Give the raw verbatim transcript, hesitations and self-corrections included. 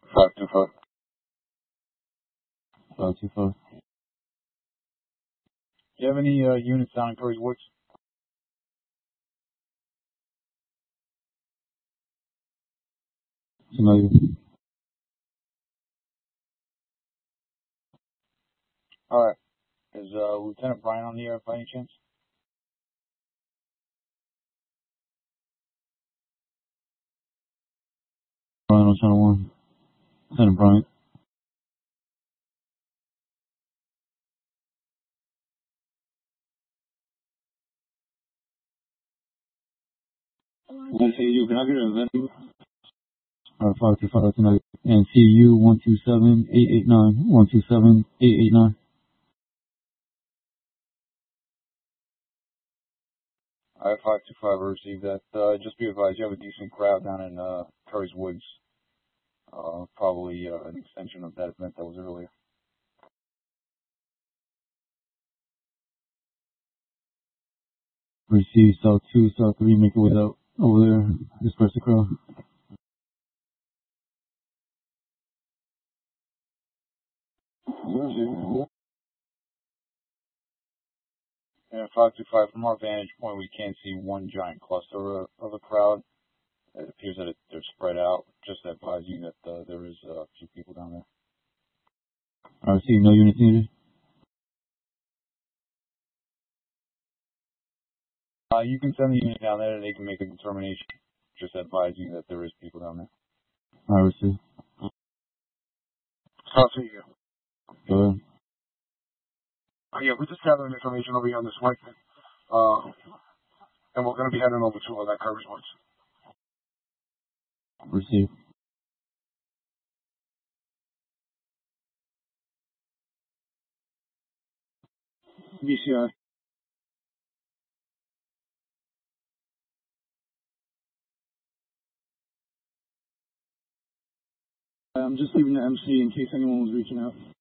Five two five. Five two five. Do you have any uh, units down in Curry's Woods? Familiar. All right. Is uh, Lieutenant Brian on the air by any chance? Brian on channel one. Lieutenant Brian. I see you. Can I get a venue? All right, five two five tonight. And C U one two seven eight eight nine one two seven eight eight nine. All right, five two five. I received that. Uh, just be advised, you have a decent crowd down in uh, Curry's Woods. Uh, probably uh, an extension of that event that was earlier. Receive South two, South three. Make your way out over there. Disperse the crowd. Yeah, five two five. From our vantage point, we can't see one giant cluster of, of a crowd. It appears that it, they're spread out. Just advising that uh, there is uh, a few people down there. I receive no units needed. Uh, you can send the unit down there. They can make a determination. Just advising that there is people down there. I receive. I'll see you. Go ahead. Uh, yeah, we're just gathering information over here on this mic. Uh, and we're going to be heading over to uh, that Curry's Woods. Receive. V C I. I'm just leaving the M C in case anyone was reaching out.